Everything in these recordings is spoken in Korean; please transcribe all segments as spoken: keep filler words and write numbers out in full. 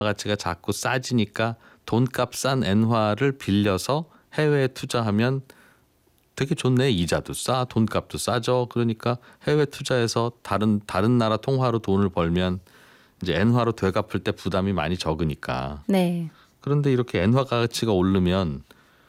가치가 자꾸 싸지니까 돈값 싼 엔화를 빌려서 해외에 투자하면 되게 좋네. 이자도 싸, 돈값도 싸죠. 그러니까 해외 투자해서 다른 다른 나라 통화로 돈을 벌면 이제 엔화로 되갚을 때 부담이 많이 적으니까. 네. 그런데 이렇게 엔화 가치가 오르면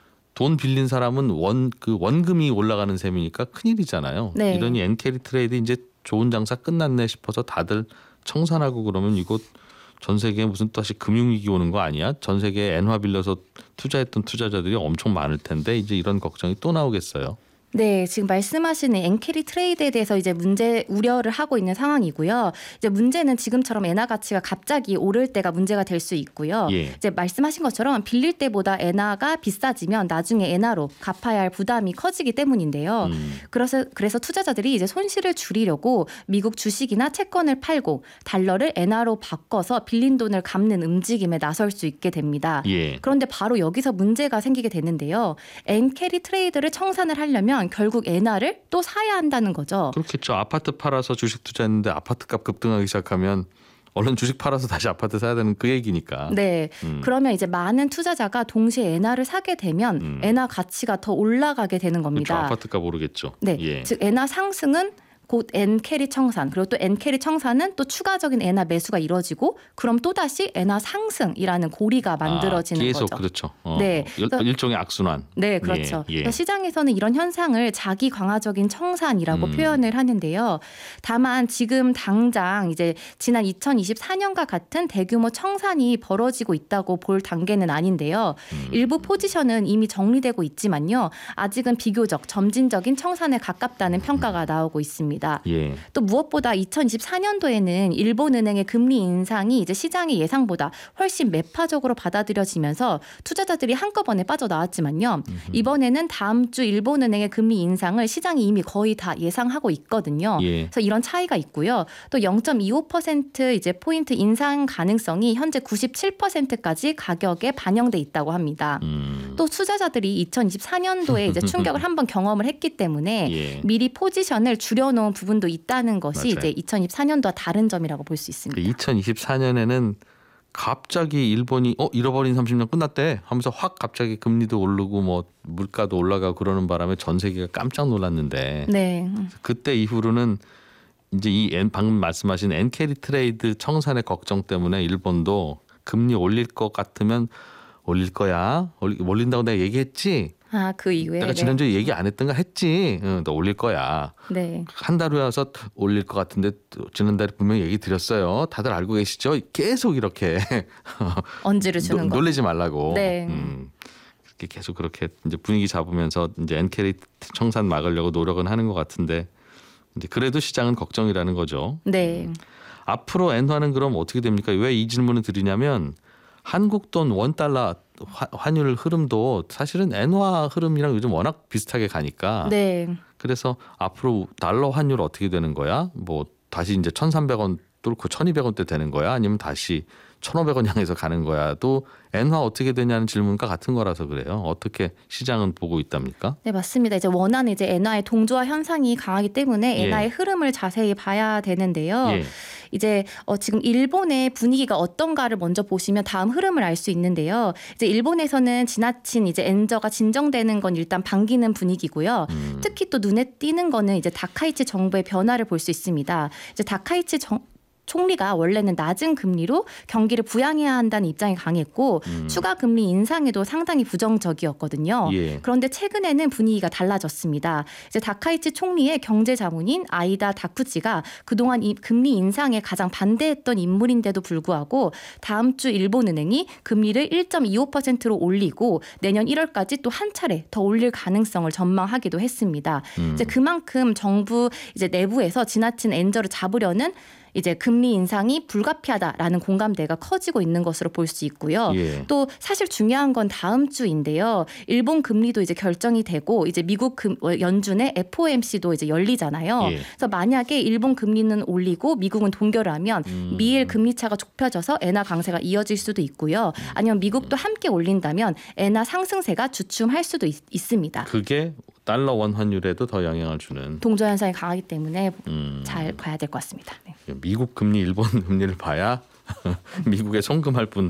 돈 빌린 사람은 원 그 원금이 올라가는 셈이니까 큰일이잖아요. 네. 이러니 엔캐리 트레이드 이제 좋은 장사 끝났네 싶어서 다들 청산하고 그러면 이거 전 세계에 무슨 또 다시 금융위기 오는 거 아니야? 전 세계에 엔화 빌려서 투자했던 투자자들이 엄청 많을 텐데 이제 이런 걱정이 또 나오겠어요. 네, 지금 말씀하시는 엔캐리 트레이드에 대해서 이제 문제 우려를 하고 있는 상황이고요. 이제 문제는 지금처럼 엔화 가치가 갑자기 오를 때가 문제가 될 수 있고요. 예. 이제 말씀하신 것처럼 빌릴 때보다 엔화가 비싸지면 나중에 엔화로 갚아야 할 부담이 커지기 때문인데요. 음. 그래서 그래서 투자자들이 이제 손실을 줄이려고 미국 주식이나 채권을 팔고 달러를 엔화로 바꿔서 빌린 돈을 갚는 움직임에 나설 수 있게 됩니다. 예. 그런데 바로 여기서 문제가 생기게 되는데요. 엔캐리 트레이드를 청산을 하려면 결국 엔화를 또 사야 한다는 거죠. 그렇겠죠. 아파트 팔아서 주식 투자했는데 아파트값 급등하기 시작하면 얼른 주식 팔아서 다시 아파트 사야 되는 그 얘기니까. 네. 음. 그러면 이제 많은 투자자가 동시에 엔화를 사게 되면 음. 엔화 가치가 더 올라가게 되는 겁니다. 그렇죠. 아파트값 오르겠죠. 네. 예. 즉 엔화 상승은 곧 엔캐리 청산 그리고 또 엔캐리 청산은 또 추가적인 엔화 매수가 이루어지고 그럼 또다시 엔화 상승이라는 고리가 만들어지는 아, 계속 거죠. 그렇죠. 어, 네. 일, 일종의 악순환. 네, 그렇죠. 예, 예. 그러니까 시장에서는 이런 현상을 자기 강화적인 청산이라고 음. 표현을 하는데요. 다만 지금 당장 이제 지난 이천이십사 년과 같은 대규모 청산이 벌어지고 있다고 볼 단계는 아닌데요. 음. 일부 포지션은 이미 정리되고 있지만요. 아직은 비교적 점진적인 청산에 가깝다는 평가가 나오고 있습니다. 예. 또 무엇보다 이천이십사 년도에는 일본은행의 금리 인상이 이제 시장의 예상보다 훨씬 매파적으로 받아들여지면서 투자자들이 한꺼번에 빠져나왔지만요. 음흠. 이번에는 다음 주 일본은행의 금리 인상을 시장이 이미 거의 다 예상하고 있거든요. 예. 그래서 이런 차이가 있고요. 또 영 점 이오 퍼센트 이제 포인트 인상 가능성이 현재 구십칠 퍼센트까지 가격에 반영돼 있다고 합니다. 음. 또 투자자들이 이천이십사 년도에 이제 충격을 한번 경험을 했기 때문에 예. 미리 포지션을 줄여놓은 부분도 있다는 것이 맞아요. 이제 이천이십사 년도와 다른 점이라고 볼 수 있습니다. 이천이십사 년에는 갑자기 일본이 어 잃어버린 삼십 년 끝났대 하면서 확 갑자기 금리도 오르고 뭐 물가도 올라가고 그러는 바람에 전 세계가 깜짝 놀랐는데 네. 그때 이후로는 이제 이 엔, 방금 말씀하신 엔캐리 트레이드 청산의 걱정 때문에 일본도 금리 올릴 것 같으면 올릴 거야. 올리, 올린다고 내가 얘기했지. 아, 그 이후에 내가 지난주에 네. 얘기 안 했던가 했지. 응, 너 올릴 거야. 네. 한 달 후에 와서 올릴 것 같은데 지난달에 분명히 얘기 드렸어요. 다들 알고 계시죠? 계속 이렇게 언지를 주는 노, 거. 놀리지 말라고. 네. 음, 계속 그렇게 이제 분위기 잡으면서 이제 엔캐리 청산 막으려고 노력은 하는 것 같은데 이제 그래도 시장은 걱정이라는 거죠. 네. 음. 앞으로 엔화는 그럼 어떻게 됩니까? 왜 이 질문을 드리냐면 한국 돈 원 달러 환율 흐름도 사실은 엔화 흐름이랑 요즘 워낙 비슷하게 가니까. 네. 그래서 앞으로 달러 환율 어떻게 되는 거야? 뭐 다시 이제 천삼백 원 뚫고 천이백 원대 되는 거야? 아니면 다시 천오백 원 향해서 가는 거야? 또 엔화 어떻게 되냐는 질문과 같은 거라서 그래요. 어떻게 시장은 보고 있답니까? 네, 맞습니다. 이제 원하는 이제 엔화의 동조화 현상이 강하기 때문에 엔화의 예. 흐름을 자세히 봐야 되는데요. 예. 이제 어 지금 일본의 분위기가 어떤가를 먼저 보시면 다음 흐름을 알 수 있는데요. 이제 일본에서는 지나친 이제 엔저가 진정되는 건 일단 반기는 분위기고요. 음. 특히 또 눈에 띄는 거는 이제 다카이치 정부의 변화를 볼 수 있습니다. 이제 다카이치 정 총리가 원래는 낮은 금리로 경기를 부양해야 한다는 입장이 강했고 음. 추가 금리 인상에도 상당히 부정적이었거든요. 예. 그런데 최근에는 분위기가 달라졌습니다. 이제 다카이치 총리의 경제자문인 아이다 다쿠지가 그동안 이 금리 인상에 가장 반대했던 인물인데도 불구하고 다음 주 일본은행이 금리를 일 점 이오 퍼센트로 올리고 내년 일월까지 또 한 차례 더 올릴 가능성을 전망하기도 했습니다. 음. 이제 그만큼 정부 이제 내부에서 지나친 엔저를 잡으려는 이제 금리 인상이 불가피하다라는 공감대가 커지고 있는 것으로 볼 수 있고요. 예. 또 사실 중요한 건 다음 주인데요. 일본 금리도 이제 결정이 되고 이제 미국 금, 연준의 에프오엠씨도 이제 열리잖아요. 예. 그래서 만약에 일본 금리는 올리고 미국은 동결을 하면 음. 미일 금리 차가 좁혀져서 엔화 강세가 이어질 수도 있고요. 아니면 미국도 함께 올린다면 엔화 상승세가 주춤할 수도 있, 있습니다. 그게 달러 원 환율에도 더 영향을 주는. 동조 현상이 강하기 때문에 음. 잘 봐야 될 것 같습니다. 네. 미국 금리, 일본 금리를 봐야 미국에 송금할 뿐